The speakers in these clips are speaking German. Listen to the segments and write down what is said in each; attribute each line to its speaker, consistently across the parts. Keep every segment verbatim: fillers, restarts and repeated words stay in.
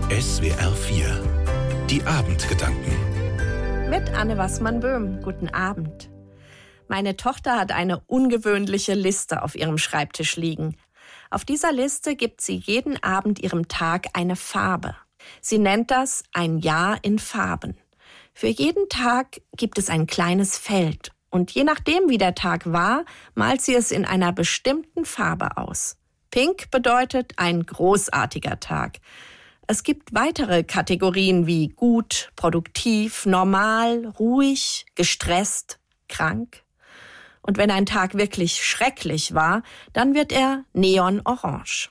Speaker 1: S W R vier. Die Abendgedanken.
Speaker 2: Mit Anne Wassmann-Böhm. Guten Abend. Meine Tochter hat eine ungewöhnliche Liste auf ihrem Schreibtisch liegen. Auf dieser Liste gibt sie jeden Abend ihrem Tag eine Farbe. Sie nennt das ein Jahr in Farben. Für jeden Tag gibt es ein kleines Feld. Und je nachdem, wie der Tag war, malt sie es in einer bestimmten Farbe aus. Pink bedeutet ein großartiger Tag. Es gibt weitere Kategorien wie gut, produktiv, normal, ruhig, gestresst, krank. Und wenn ein Tag wirklich schrecklich war, dann wird er neonorange.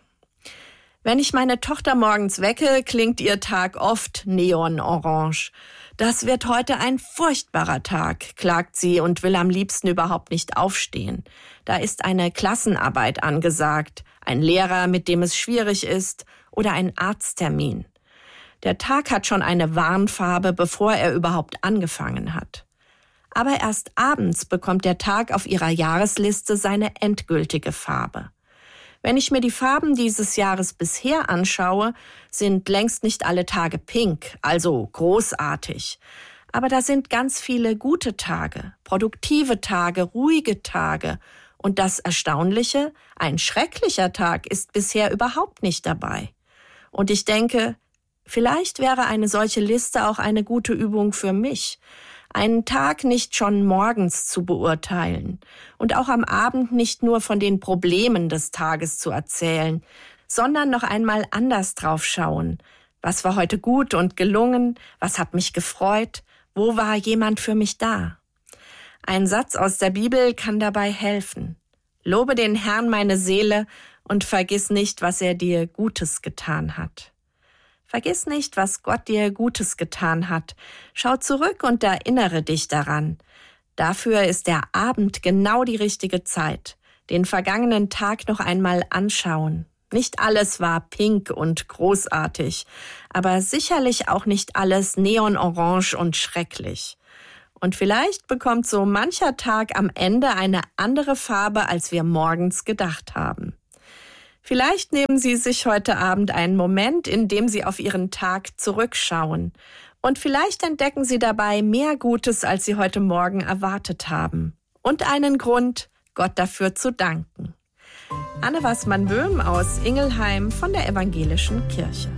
Speaker 2: Wenn ich meine Tochter morgens wecke, klingt ihr Tag oft neonorange. Das wird heute ein furchtbarer Tag, klagt sie und will am liebsten überhaupt nicht aufstehen. Da ist eine Klassenarbeit angesagt, ein Lehrer, mit dem es schwierig ist, oder ein Arzttermin. Der Tag hat schon eine Warnfarbe, bevor er überhaupt angefangen hat. Aber erst abends bekommt der Tag auf ihrer Jahresliste seine endgültige Farbe. Wenn ich mir die Farben dieses Jahres bisher anschaue, sind längst nicht alle Tage pink, also großartig. Aber da sind ganz viele gute Tage, produktive Tage, ruhige Tage. Und das Erstaunliche, ein schrecklicher Tag ist bisher überhaupt nicht dabei. Und ich denke, vielleicht wäre eine solche Liste auch eine gute Übung für mich, einen Tag nicht schon morgens zu beurteilen und auch am Abend nicht nur von den Problemen des Tages zu erzählen, sondern noch einmal anders drauf schauen. Was war heute gut und gelungen? Was hat mich gefreut? Wo war jemand für mich da? Ein Satz aus der Bibel kann dabei helfen. Lobe den Herrn, meine Seele, und vergiss nicht, was er dir Gutes getan hat. Vergiss nicht, was Gott dir Gutes getan hat. Schau zurück und erinnere dich daran. Dafür ist der Abend genau die richtige Zeit. Den vergangenen Tag noch einmal anschauen. Nicht alles war pink und großartig, aber sicherlich auch nicht alles neonorange und schrecklich. Und vielleicht bekommt so mancher Tag am Ende eine andere Farbe, als wir morgens gedacht haben. Vielleicht nehmen Sie sich heute Abend einen Moment, in dem Sie auf Ihren Tag zurückschauen. Und vielleicht entdecken Sie dabei mehr Gutes, als Sie heute Morgen erwartet haben. Und einen Grund, Gott dafür zu danken. Anne Wassmann-Böhm aus Ingelheim von der Evangelischen Kirche.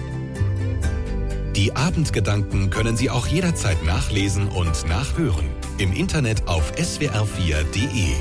Speaker 1: Die Abendgedanken können Sie auch jederzeit nachlesen und nachhören. Im Internet auf S W R vier Punkt de.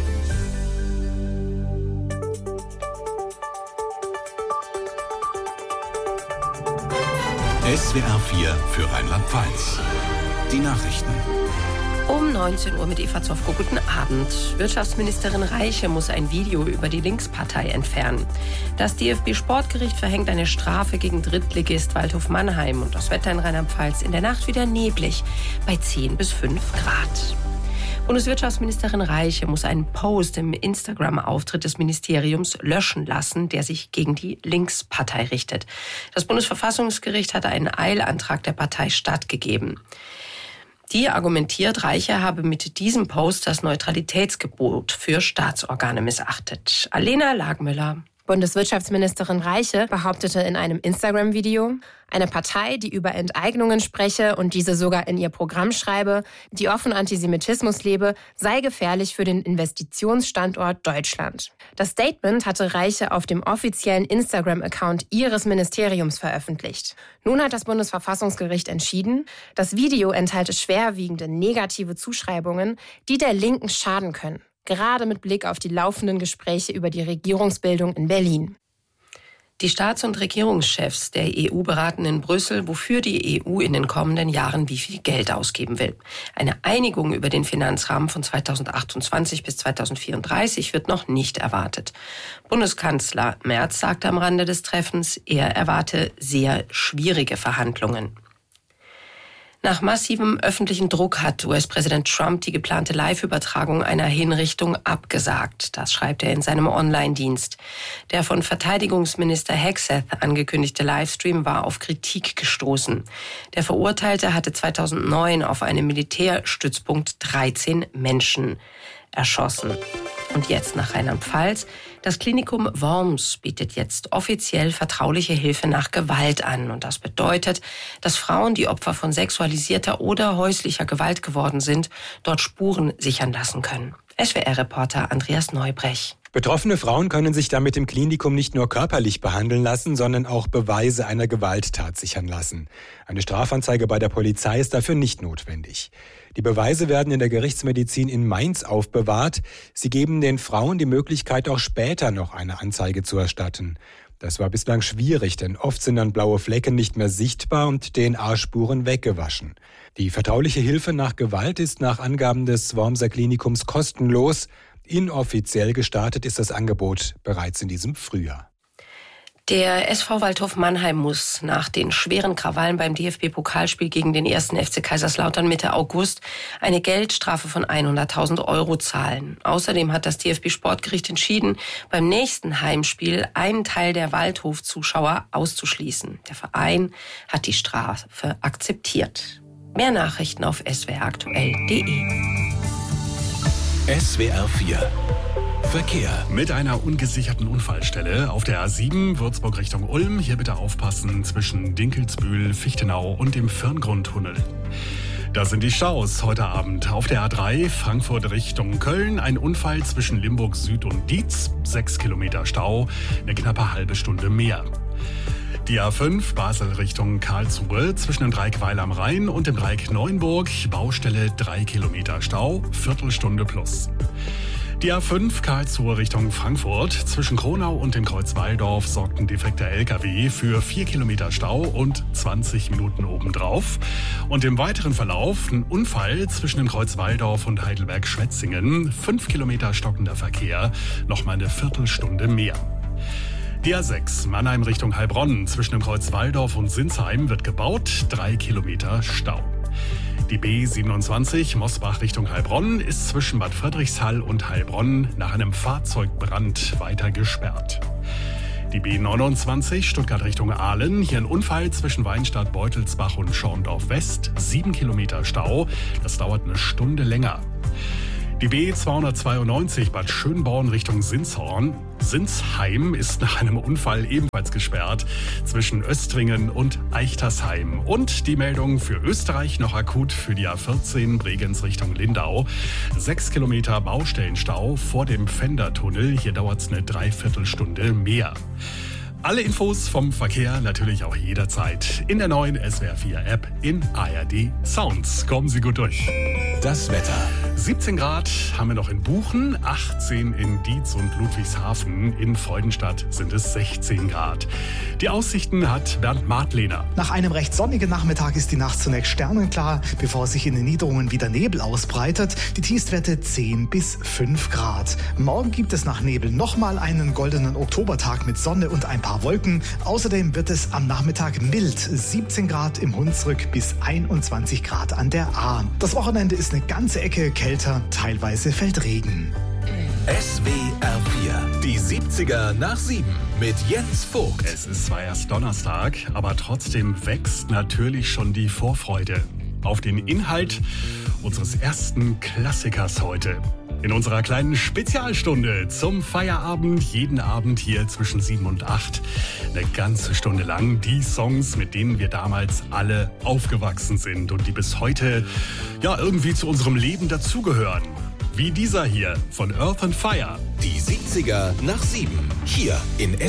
Speaker 1: S W R vier für Rheinland-Pfalz. Die Nachrichten.
Speaker 3: Um neunzehn Uhr mit Eva Zofko. Guten Abend. Wirtschaftsministerin Reiche muss ein Video über die Linkspartei entfernen. Das D F B-Sportgericht verhängt eine Strafe gegen Drittligist Waldhof Mannheim. Und das Wetter in Rheinland-Pfalz in der Nacht wieder neblig bei zehn bis fünf Grad. Bundeswirtschaftsministerin Reiche muss einen Post im Instagram-Auftritt des Ministeriums löschen lassen, der sich gegen die Linkspartei richtet. Das Bundesverfassungsgericht hatte einen Eilantrag der Partei stattgegeben. Die argumentiert, Reiche habe mit diesem Post das Neutralitätsgebot für Staatsorgane missachtet. Alena Lagmüller.
Speaker 4: Bundeswirtschaftsministerin Reiche behauptete in einem Instagram-Video, eine Partei, die über Enteignungen spreche und diese sogar in ihr Programm schreibe, die offen Antisemitismus lebe, sei gefährlich für den Investitionsstandort Deutschland. Das Statement hatte Reiche auf dem offiziellen Instagram-Account ihres Ministeriums veröffentlicht. Nun hat das Bundesverfassungsgericht entschieden, das Video enthalte schwerwiegende negative Zuschreibungen, die der Linken schaden können. Gerade mit Blick auf die laufenden Gespräche über die Regierungsbildung in Berlin.
Speaker 3: Die Staats- und Regierungschefs der E U beraten in Brüssel, wofür die E U in den kommenden Jahren wie viel Geld ausgeben will. Eine Einigung über den Finanzrahmen von zweitausendachtundzwanzig bis zweitausendvierunddreißig wird noch nicht erwartet. Bundeskanzler Merz sagte am Rande des Treffens, er erwarte sehr schwierige Verhandlungen. Nach massivem öffentlichen Druck hat U S-Präsident Trump die geplante Live-Übertragung einer Hinrichtung abgesagt. Das schreibt er in seinem Online-Dienst. Der von Verteidigungsminister Hegseth angekündigte Livestream war auf Kritik gestoßen. Der Verurteilte hatte zweitausendneun auf einem Militärstützpunkt dreizehn Menschen erschossen. Und jetzt nach Rheinland-Pfalz. Das Klinikum Worms bietet jetzt offiziell vertrauliche Hilfe nach Gewalt an. Und das bedeutet, dass Frauen, die Opfer von sexualisierter oder häuslicher Gewalt geworden sind, dort Spuren sichern lassen können. S W R-Reporter Andreas Neubrech.
Speaker 5: Betroffene Frauen können sich damit im Klinikum nicht nur körperlich behandeln lassen, sondern auch Beweise einer Gewalttat sichern lassen. Eine Strafanzeige bei der Polizei ist dafür nicht notwendig. Die Beweise werden in der Gerichtsmedizin in Mainz aufbewahrt. Sie geben den Frauen die Möglichkeit, auch später noch eine Anzeige zu erstatten. Das war bislang schwierig, denn oft sind dann blaue Flecken nicht mehr sichtbar und D N A-Spuren weggewaschen. Die vertrauliche Hilfe nach Gewalt ist nach Angaben des Wormser Klinikums kostenlos. Inoffiziell gestartet ist das Angebot bereits in diesem Frühjahr.
Speaker 3: Der S V Waldhof Mannheim muss nach den schweren Krawallen beim D F B-Pokalspiel gegen den ersten F C Kaiserslautern Mitte August eine Geldstrafe von hunderttausend Euro zahlen. Außerdem hat das D F B-Sportgericht entschieden, beim nächsten Heimspiel einen Teil der Waldhof-Zuschauer auszuschließen. Der Verein hat die Strafe akzeptiert. Mehr Nachrichten auf s w r aktuell punkt d e.
Speaker 1: S W R vier Verkehr.
Speaker 6: Mit einer ungesicherten Unfallstelle auf der A sieben Würzburg Richtung Ulm. Hier bitte aufpassen zwischen Dinkelsbühl, Fichtenau und dem Firngrundtunnel. Das sind die Staus heute Abend. Auf der A drei Frankfurt Richtung Köln. Ein Unfall zwischen Limburg Süd und Dietz. Sechs Kilometer Stau, eine knappe halbe Stunde mehr. Die A fünf Basel Richtung Karlsruhe zwischen dem Dreieck Weil am Rhein und dem Dreieck Neuenburg. Baustelle drei Kilometer Stau, Viertelstunde plus. Die A fünf Karlsruhe Richtung Frankfurt zwischen Kronau und dem Kreuz Walldorf sorgt ein defekter L K W für vier Kilometer Stau und zwanzig Minuten obendrauf. Und im weiteren Verlauf ein Unfall zwischen dem Kreuz Walldorf und Heidelberg-Schwetzingen. fünf Kilometer stockender Verkehr, nochmal eine Viertelstunde mehr. Die A sechs Mannheim Richtung Heilbronn zwischen dem Kreuz Walldorf und Sinsheim wird gebaut, drei Kilometer Stau. Die B siebenundzwanzig Mosbach Richtung Heilbronn ist zwischen Bad Friedrichshall und Heilbronn nach einem Fahrzeugbrand weiter gesperrt. Die B neunundzwanzig Stuttgart Richtung Aalen, hier ein Unfall zwischen Weinstadt, Beutelsbach und Schorndorf West, sieben Kilometer Stau, das dauert eine Stunde länger. Die B zweihundertzweiundneunzig Bad Schönborn Richtung Sinshorn. Sinsheim ist nach einem Unfall ebenfalls gesperrt zwischen Östringen und Eichtersheim. Und die Meldung für Österreich noch akut für die A vierzehn Bregenz Richtung Lindau. Sechs Kilometer Baustellenstau vor dem Pfändertunnel. Hier dauert es eine Dreiviertelstunde mehr. Alle Infos vom Verkehr natürlich auch jederzeit in der neuen S W R vier App in A R D Sounds. Kommen Sie gut durch.
Speaker 1: Das Wetter.
Speaker 6: siebzehn Grad haben wir noch in Buchen, achtzehn in Dietz und Ludwigshafen. In Freudenstadt sind es sechzehn Grad. Die Aussichten hat Bernd Martlehner.
Speaker 7: Nach einem recht sonnigen Nachmittag ist die Nacht zunächst sternenklar, bevor sich in den Niederungen wieder Nebel ausbreitet. Die Tiefstwerte zehn bis fünf Grad. Morgen gibt es nach Nebel nochmal einen goldenen Oktobertag mit Sonne und ein paar Wolken. Außerdem wird es am Nachmittag mild, siebzehn Grad im Hunsrück bis einundzwanzig Grad an der Ahr. Das Wochenende ist eine ganze Ecke kälter, teilweise fällt Regen.
Speaker 1: S W R vier, die siebziger nach sieben mit Jens Vogt.
Speaker 6: Es ist zwar erst Donnerstag, aber trotzdem wächst natürlich schon die Vorfreude auf den Inhalt unseres ersten Klassikers heute. In unserer kleinen Spezialstunde zum Feierabend, jeden Abend hier zwischen sieben und acht. Eine ganze Stunde lang die Songs, mit denen wir damals alle aufgewachsen sind und die bis heute ja irgendwie zu unserem Leben dazugehören. Wie dieser hier von Earth and Fire.
Speaker 1: Die siebziger nach sieben, hier in S W R.